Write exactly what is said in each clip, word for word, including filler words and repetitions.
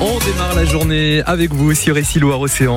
On démarre la journée avec vous sur Ici Loire Océan.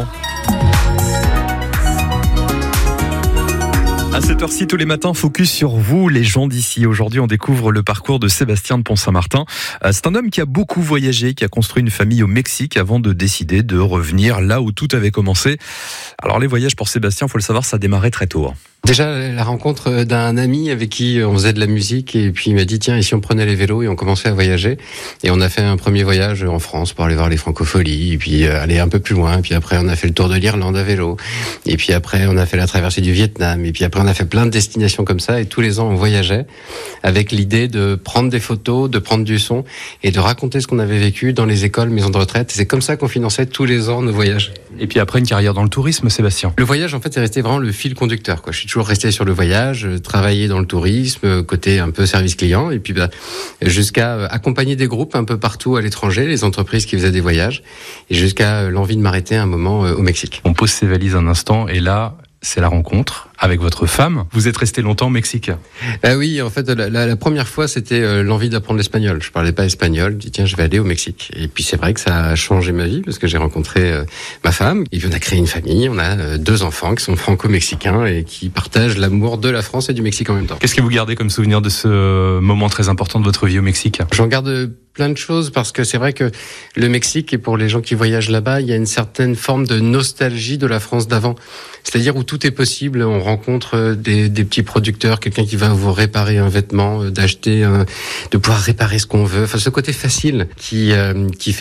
À cette heure-ci, tous les matins, focus sur vous, les gens d'ici. Aujourd'hui, on découvre le parcours de Sébastien de Pont-Saint-Martin. C'est un homme qui a beaucoup voyagé, qui a construit une famille au Mexique avant de décider de revenir là où tout avait commencé. Alors, les voyages pour Sébastien, il faut le savoir, ça a démarré très tôt. Déjà, la rencontre d'un ami avec qui on faisait de la musique et puis il m'a dit, tiens, et si on prenait les vélos et on commençait à voyager. Et on a fait un premier voyage en France pour aller voir les francopholies et puis aller un peu plus loin. Et puis après, on a fait le tour de l'Irlande à vélo. Et puis après, on a fait la traversée du Vietnam. Et puis après, on a fait plein de destinations comme ça. Et tous les ans, on voyageait avec l'idée de prendre des photos, de prendre du son et de raconter ce qu'on avait vécu dans les écoles, maisons de retraite. Et c'est comme ça qu'on finançait tous les ans nos voyages. Et puis après, une carrière dans le tourisme, Sébastien. Le voyage, en fait, c'est resté vraiment le fil conducteur, quoi. Je suis toujours resté sur le voyage, travailler dans le tourisme, côté un peu service client, et puis bah, jusqu'à accompagner des groupes un peu partout à l'étranger, les entreprises qui faisaient des voyages, et jusqu'à l'envie de m'arrêter un moment au Mexique. On pose ses valises un instant, et là, c'est la rencontre avec votre femme. Vous êtes resté longtemps au Mexique. Ah oui, en fait, la, la, la première fois, c'était euh, l'envie d'apprendre l'espagnol. Je parlais pas espagnol. Je dis tiens, je vais aller au Mexique. Et puis c'est vrai que ça a changé ma vie parce que j'ai rencontré euh, ma femme. Et puis on a créé une famille. On a euh, deux enfants qui sont franco-mexicains et qui partagent l'amour de la France et du Mexique en même temps. Qu'est-ce que vous gardez comme souvenir de ce moment très important de votre vie au Mexique ? J'en garde plein de choses parce que c'est vrai que le Mexique, et pour les gens qui voyagent là-bas, il y a une certaine forme de nostalgie de la France d'avant. C'est-à-dire où tout est possible. On rencontre des, des petits producteurs, quelqu'un qui va vous réparer un vêtement, d'acheter, un, de pouvoir réparer ce qu'on veut. Enfin, ce côté facile qui, euh, qui fait